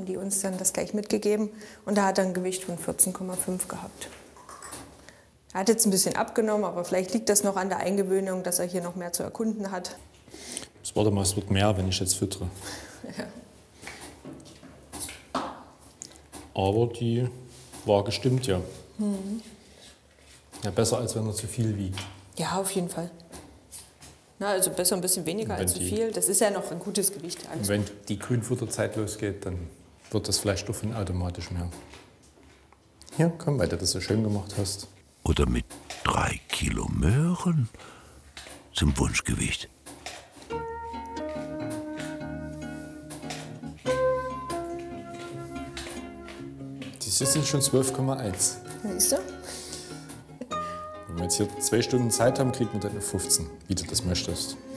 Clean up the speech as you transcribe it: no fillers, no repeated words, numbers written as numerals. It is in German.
haben die uns dann das gleich mitgegeben. Und da hat er ein Gewicht von 14,5 gehabt. Er hat jetzt ein bisschen abgenommen, aber vielleicht liegt das noch an der Eingewöhnung, dass er hier noch mehr zu erkunden hat. Das warte mal, es wird mehr, wenn ich jetzt füttere. Ja. Aber die Waage stimmt ja. Ja, besser, als wenn er zu viel wiegt. Ja, auf jeden Fall. Na, also besser ein bisschen weniger als zu viel. Das ist ja noch ein gutes Gewicht. Und wenn die Grünfutterzeit losgeht, dann wird das Fleischstoffen automatisch mehr. Hier, komm, weil du das so schön gemacht hast. Oder mit 3 Kilo Möhren zum Wunschgewicht. Das sind schon 12,1. Siehst du? Wenn wir jetzt hier 2 Stunden Zeit haben, kriegt man dann eine 15, wie du das möchtest.